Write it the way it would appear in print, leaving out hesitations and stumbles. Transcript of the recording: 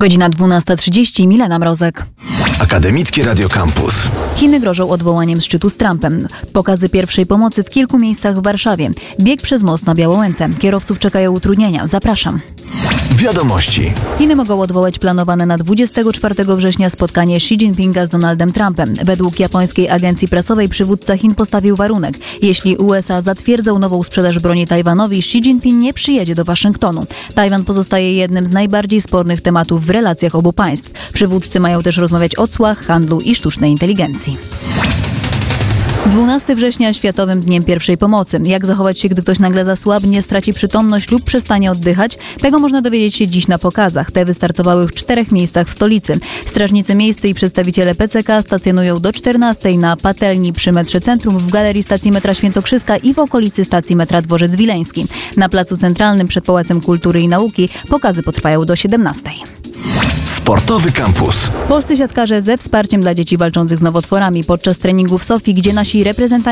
Godzina 12:30, Milena Mrozek. Akademickie Radio Campus. Chiny grożą odwołaniem szczytu z Trumpem. Pokazy pierwszej pomocy w kilku miejscach w Warszawie. Bieg przez most na Białołęce. Kierowców czekają utrudnienia. Zapraszam. Wiadomości. Chiny mogą odwołać planowane na 24 września spotkanie Xi Jinpinga z Donaldem Trumpem. Według japońskiej agencji prasowej przywódca Chin postawił warunek. Jeśli USA zatwierdzą nową sprzedaż broni Tajwanowi, Xi Jinping nie przyjedzie do Waszyngtonu. Tajwan pozostaje jednym z najbardziej spornych tematów w relacjach obu państw. Przywódcy mają też rozmawiać o cłach, handlu i sztucznej inteligencji. 12 września Światowym Dniem Pierwszej Pomocy. Jak zachować się, gdy ktoś nagle zasłabnie, straci przytomność lub przestanie oddychać? Tego można dowiedzieć się dziś na pokazach. Te wystartowały w 4 miejscach w stolicy. Strażnicy miejscy i przedstawiciele PCK stacjonują do 14 na patelni przy metrze Centrum, w galerii stacji metra Świętokrzyska i w okolicy stacji metra Dworzec Wileński. Na Placu Centralnym przed Pałacem Kultury i Nauki pokazy potrwają do 17. Sportowy Campus. Polscy siatkarze ze wsparciem dla dzieci walczących z nowotworami podczas treningu w Sofii, gdzie nasi reprezentanci